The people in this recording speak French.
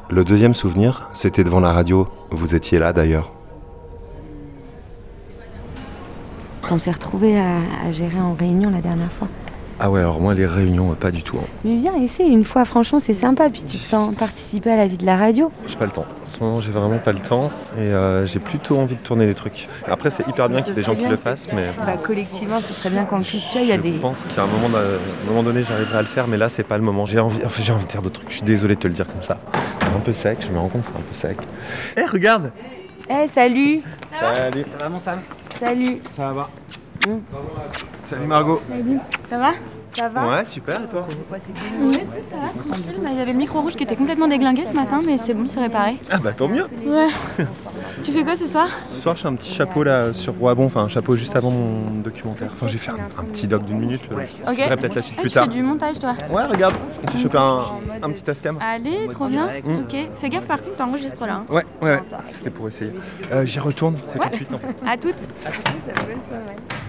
Le deuxième souvenir, c'était devant la radio. Vous étiez là d'ailleurs. On s'est retrouvés à gérer en réunion la dernière fois. Ah ouais, alors moi les réunions, pas du tout. Mais viens, essaie une fois, franchement c'est sympa, puis tu te sens participer à la vie de la radio. J'ai pas le temps. En ce moment, j'ai vraiment pas le temps et j'ai plutôt envie de tourner des trucs. Après, c'est hyper bien qu'il y ait des gens qui le fassent, mais... Collectivement, ce serait bien qu'on puisse, tu vois, il y a des... Je pense qu'à un moment donné, j'arriverai à le faire, mais là, c'est pas le moment. J'ai envie de faire d'autres trucs. Je suis désolé de te le dire comme ça. C'est un peu sec, je me rends compte que c'est un peu sec. Eh, regarde! Salut! Salut! Ça va mon Sam? Salut! Ça va. Salut Margot! Salut! Ça va? Ça va? Ouais, super, et toi? Ouais, ça va, tranquille. Il y avait le micro rouge qui était complètement déglingué ce matin, mais c'est bon, c'est réparé. Ah bah tant mieux! Ouais. Tu fais quoi ce soir? Ce soir, j'ai un petit chapeau là sur Roibon, enfin un chapeau juste avant mon documentaire. Enfin, j'ai fait un petit doc d'1 minute. Je dirai peut-être la suite plus Tu tard. fais du montage toi? Ouais, regarde, j'ai chopé un petit tascam. Allez, trop bien. Ok, fais gaffe par contre, t'enregistres là. Hein. Ouais, c'était pour essayer. J'y retourne, c'est tout de suite en fait. À toutes. Ça peut être pas mal.